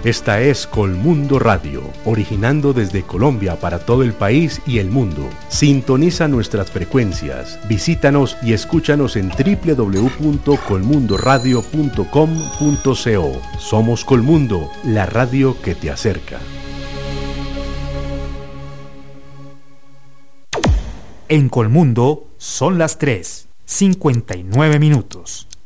Esta es Colmundo Radio, originando desde Colombia para todo el país y el mundo. Sintoniza nuestras frecuencias, visítanos y escúchanos en www.colmundoradio.com.co. Somos Colmundo, la radio que te acerca. En Colmundo son las 3:59.